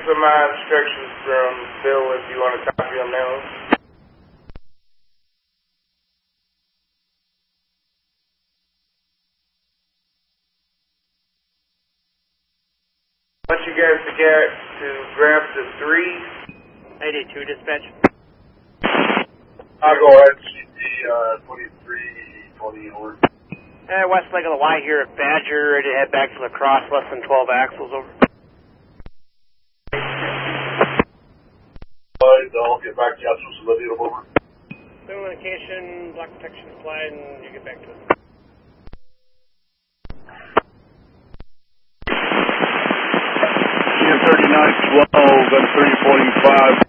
some instructions from Bill if you want to copy them now. I want you guys to get to grab the 3. 82 dispatch. I'll go ahead and CT 2320 over. West leg of the Y here at Badger, ready to head back to La Crosse, less than 12 axles over. I'll get back to you after some video over. Same indication, block protection applied, and you get back to us. 3912, 3045.